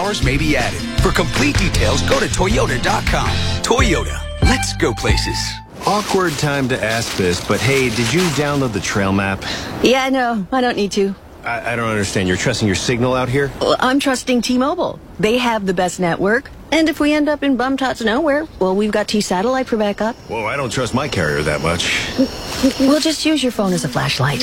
hours may be added. For complete details, go to Toyota.com. Toyota. Let's go places. Awkward time to ask this, but hey, did you download the trail map? Yeah, no, I don't need to. I don't understand. You're trusting your signal out here? Well, I'm trusting T-Mobile. They have the best network. And if we end up in bum-tots nowhere, well, we've got T-Satellite for backup. Whoa, I don't trust my carrier that much. We'll just use your phone as a flashlight.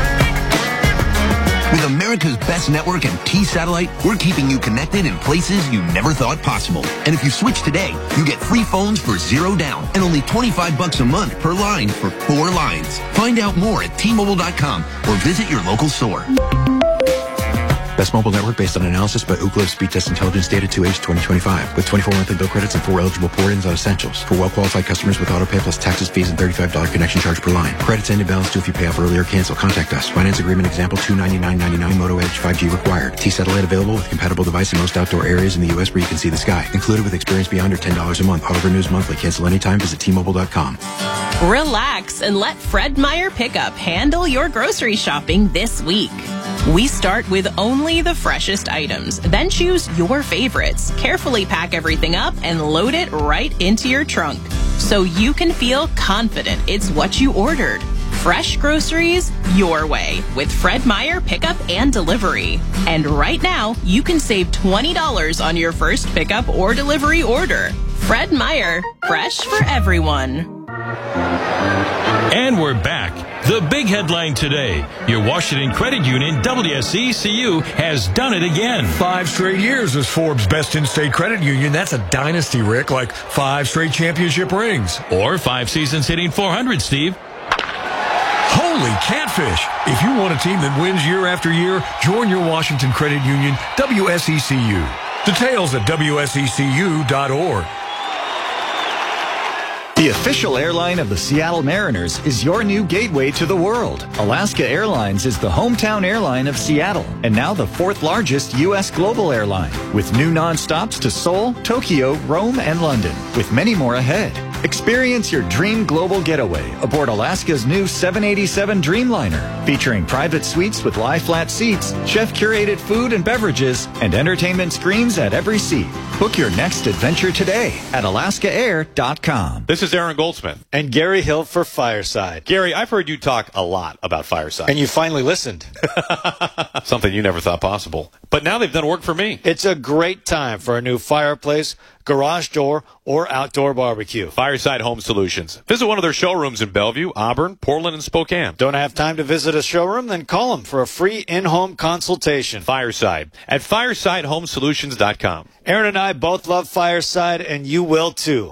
With America's best network and T-Satellite, we're keeping you connected in places you never thought possible. And if you switch today, you get free phones for $0 down and only $25 a month per line for 4 lines. Find out more at T-Mobile.com or visit your local store. Best mobile network based on analysis by Ookla Speed Test Intelligence data 2H 2025 with 24 monthly bill credits and 4 eligible port-ins on essentials. For well-qualified customers with autopay plus taxes, fees, and $35 connection charge per line. Credits end in balance due if you pay off early or cancel. Contact us. Finance agreement example $299.99 Moto Edge 5G required. T-Satellite available with compatible device in most outdoor areas in the U.S. where you can see the sky. Included with experience beyond or $10 a month. Auto renews monthly. Cancel anytime. Visit T-Mobile.com. Relax and let Fred Meyer Pickup handle your grocery shopping this week. We start with only the freshest items, then choose your favorites. Carefully pack everything up and load it right into your trunk so you can feel confident it's what you ordered. Fresh groceries your way with Fred Meyer Pickup and Delivery. And right now, you can save $20 on your first pickup or delivery order. Fred Meyer, fresh for everyone. And we're back. The big headline today. Your Washington Credit Union, WSECU, has done it again. 5 straight years as Forbes' best in-state credit union. That's a dynasty, Rick, like 5 straight championship rings. Or 5 seasons hitting 400, Steve. Holy catfish. If you want a team that wins year after year, join your Washington Credit Union, WSECU. Details at WSECU.org. The official airline of the Seattle Mariners is your new gateway to the world. Alaska Airlines is the hometown airline of Seattle and now the 4th largest U.S. global airline with new nonstops to Seoul, Tokyo, Rome, and London, with many more ahead. Experience your dream global getaway aboard Alaska's new 787 Dreamliner, featuring private suites with lie-flat seats, chef-curated food and beverages, and entertainment screens at every seat. Book your next adventure today at alaskaair.com. This is Aaron Goldsmith. And Gary Hill for Fireside. Gary, I've heard you talk a lot about Fireside. And you finally listened. Something you never thought possible. But now they've done work for me. It's a great time for a new fireplace, garage door, or outdoor barbecue. Fireside Home Solutions. Visit one of their showrooms in Bellevue, Auburn, Portland, and Spokane. Don't have time to visit a showroom? Then call them for a free in-home consultation. Fireside at firesidehomesolutions.com. Aaron and I both love Fireside, and you will too.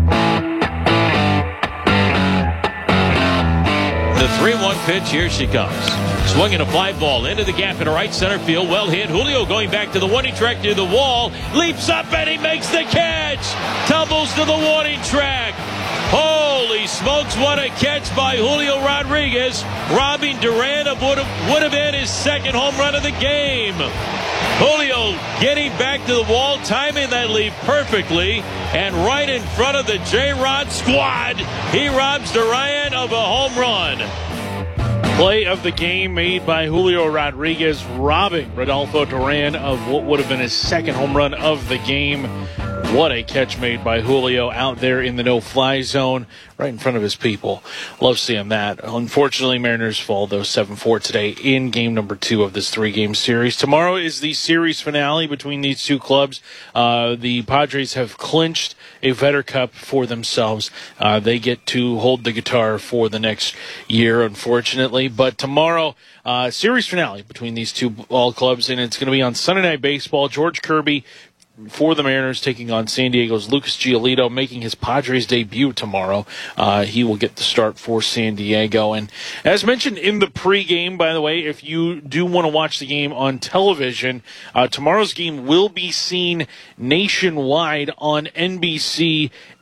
The 3-1 pitch, here she comes. Swinging a fly ball into the gap in right center field. Well hit. Julio going back to the warning track near the wall. Leaps up and he makes the catch. Tumbles to the warning track. Holy smokes, what a catch by Julio Rodriguez. Robbing Duran of would have been his second home run of the game. Julio getting back to the wall, timing that leap perfectly, and right in front of the J-Rod squad, he robs Duran of a home run. Play of the game made by Julio Rodriguez, robbing Rodolfo Duran of what would have been his second home run of the game. What a catch made by Julio out there in the no-fly zone, right in front of his people. Love seeing that. Unfortunately, Mariners fall, though, 7-4 today in game number 2 of this 3-game series. Tomorrow is the series finale between these two clubs. The Padres have clinched a Vetter Cup for themselves. They get to hold the guitar for the next year, unfortunately. But tomorrow, series finale between these two ball clubs, and it's going to be on Sunday Night Baseball. George Kirby for the Mariners taking on San Diego's Lucas Giolito, making his Padres debut tomorrow. He will get the start for San Diego. And as mentioned in the pregame, by the way, if you do want to watch the game on television, tomorrow's game will be seen nationwide on NBC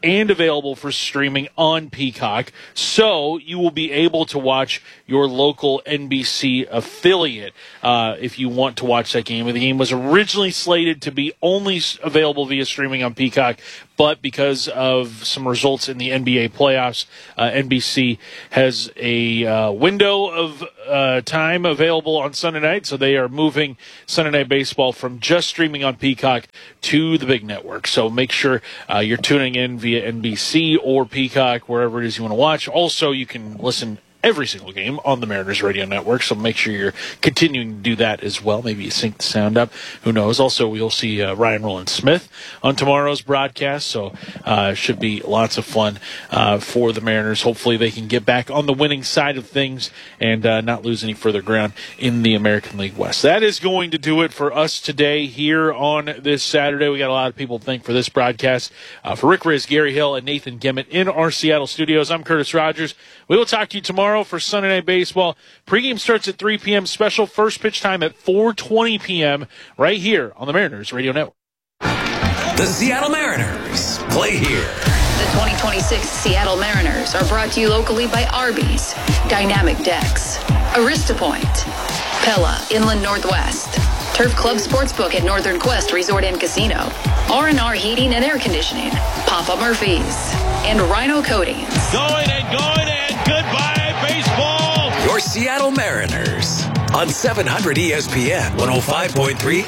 and available for streaming on Peacock. So you will be able to watch your local NBC affiliate if you want to watch that game. The game was originally slated to be only available via streaming on Peacock, but because of some results in the NBA playoffs, NBC has a window of time available on Sunday night, so they are moving Sunday Night Baseball from just streaming on Peacock to the big network. So make sure you're tuning in via NBC or Peacock, wherever it is you want to watch. Also, you can listen every single game on the Mariners Radio Network, so make sure you're continuing to do that as well. Maybe you sync the sound up. Who knows? Also, we'll see Ryan Rowland-Smith on tomorrow's broadcast, so should be lots of fun for the Mariners. Hopefully they can get back on the winning side of things and not lose any further ground in the American League West. That is going to do it for us today here on this Saturday. We got a lot of people to thank for this broadcast. For Rick Riz, Gary Hill, and Nathan Gemmett in our Seattle studios, I'm Curtis Rogers. We will talk to you tomorrow for Sunday Night Baseball. Pregame starts at 3 p.m. Special first pitch time at 4:20 p.m. right here on the Mariners Radio Network. The Seattle Mariners play here. The 2026 Seattle Mariners are brought to you locally by Arby's, Dynamic Decks, Arista Point, Pella Inland Northwest, Turf Club Sportsbook at Northern Quest Resort and Casino, R&R Heating and Air Conditioning, Papa Murphy's, and Rhino Coatings. Going and goodbye, baseball! Your Seattle Mariners on 700 ESPN 105.3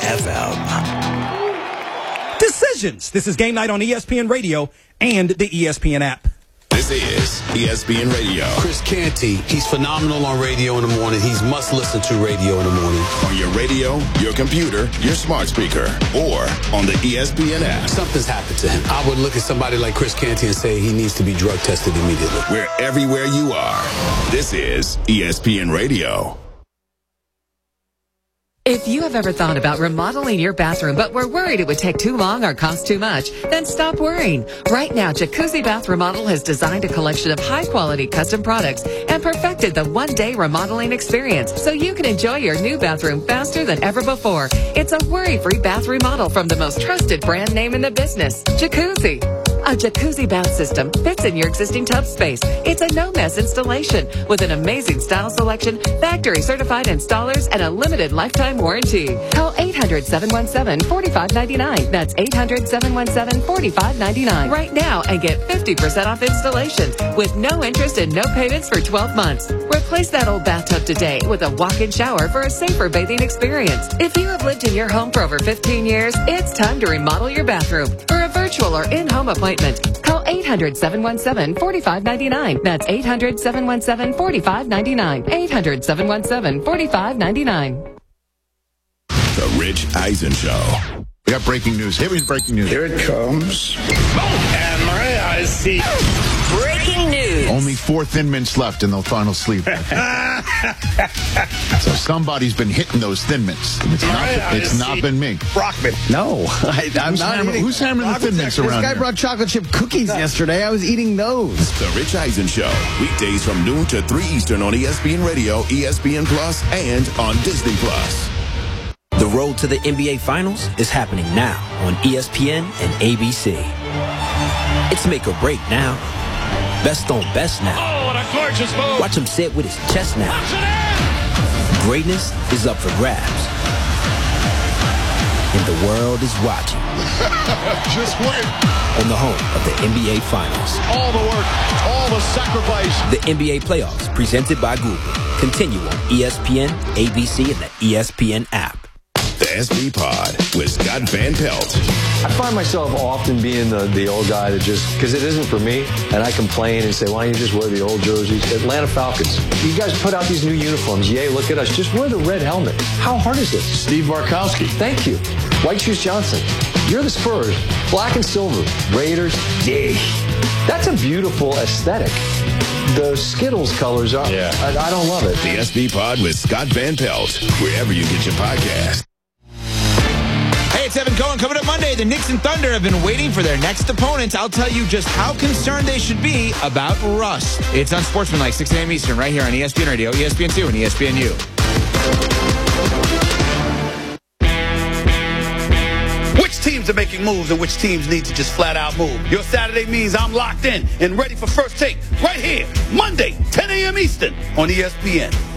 FM. Decisions. This is Game Night on ESPN Radio and the ESPN app. This is ESPN Radio. Chris Canty, he's phenomenal on radio in the morning. He's must listen to radio in the morning. On your radio, your computer, your smart speaker, or on the ESPN app. Something's happened to him. I would look at somebody like Chris Canty and say he needs to be drug tested immediately. We're everywhere you are. This is ESPN Radio. If you have ever thought about remodeling your bathroom but were worried it would take too long or cost too much, then stop worrying. Right now, Jacuzzi Bath Remodel has designed a collection of high-quality custom products and perfected the one-day remodeling experience so you can enjoy your new bathroom faster than ever before. It's a worry-free bath remodel from the most trusted brand name in the business, Jacuzzi. A jacuzzi bath system fits in your existing tub space. It's a no-mess installation with an amazing style selection, factory-certified installers, and a limited lifetime warranty. Call 800-717-4599. That's 800-717-4599 right now and get 50% off installations with no interest and no payments for 12 months. Replace that old bathtub today with a walk-in shower for a safer bathing experience. If you have lived in your home for over 15 years, it's time to remodel your bathroom. For a virtual or in-home appointment, call 800-717-4599. That's 800-717-4599. 800-717-4599. The Rich Eisen Show. We got breaking news. Here is breaking news. Here it comes. And my eyes see. Breaking news. Only 4 Thin Mints left in the final sleeve. So somebody's been hitting those Thin Mints. It's not been me. Brockman. No, I'm not eating. Who's hammering the Thin Mints around This guy here? brought chocolate chip cookies yesterday. I was eating those. The Rich Eisen Show. Weekdays from noon to 3 Eastern on ESPN Radio, ESPN Plus, and on Disney Plus. The road to the NBA Finals is happening now on ESPN and ABC. It's make or break now. Best on best now. Oh, what a gorgeous move. Watch him say it with his chest now. Greatness is up for grabs. And the world is watching. Just wait. On the home of the NBA Finals. All the work, all the sacrifice. The NBA Playoffs, presented by Google. Continue on ESPN, ABC, and the ESPN app. The SB Pod with Scott Van Pelt. I find myself often being the old guy that just, because it isn't for me, and I complain and say, why don't you just wear the old jerseys? Atlanta Falcons, you guys put out these new uniforms. Yay, look at us. Just wear the red helmet. How hard is this? Steve Barkowski. Thank you. White Shoes Johnson. You're the Spurs. Black and silver. Raiders. Yay. That's a beautiful aesthetic. The Skittles colors are, yeah. I don't love it. The SB Pod with Scott Van Pelt, wherever you get your podcast. Hey, it's Evan Cohen. Coming up Monday, the Knicks and Thunder have been waiting for their next opponents. I'll tell you just how concerned they should be about rust. It's on Sportsmanlike, 6 a.m. Eastern, right here on ESPN Radio, ESPN2, and ESPNU. Which team teams are making moves and which teams need to just flat out move. Your Saturday means I'm locked in and ready for First Take right here, Monday, 10 a.m. Eastern on ESPN.